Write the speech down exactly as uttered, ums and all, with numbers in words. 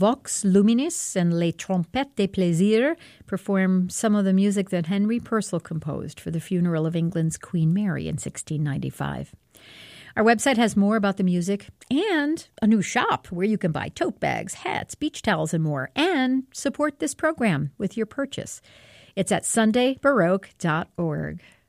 Vox Luminis and Les Trompettes des Plaisirs perform some of the music that Henry Purcell composed for the funeral of England's Queen Mary in sixteen ninety-five. Our website has more about the music and a new shop where you can buy tote bags, hats, beach towels, and more, and support this program with your purchase. It's at sunday baroque dot org.